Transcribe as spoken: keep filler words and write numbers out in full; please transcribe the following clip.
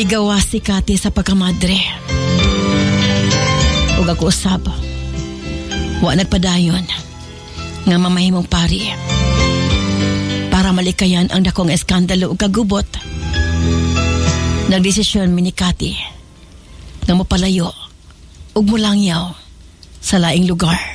Gigawa si Kati sa pagkamadre. Ug ako usab, wa nagpadayon nga mamahimong pari para malikayan ang dakong eskandalo ug kagubot. Nagdesisyon mi ni Kati nga mopalayo ug mulangyaw sa laing lugar.